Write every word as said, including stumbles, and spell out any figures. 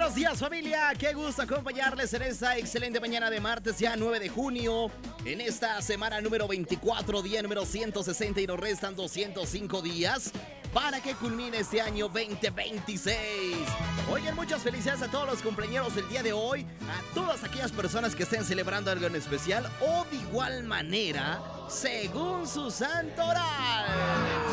buenos días, familia. Qué gusto acompañarles en esta excelente mañana de martes, ya nueve de junio. En esta semana número veinticuatro, día número ciento sesenta, y nos restan doscientos cinco días para que culmine este año veinte veintiséis. Oigan, muchas felicidades a todos los cumpleaños del día de hoy, a todas aquellas personas que estén celebrando algo en especial o de igual manera, según su santo oral.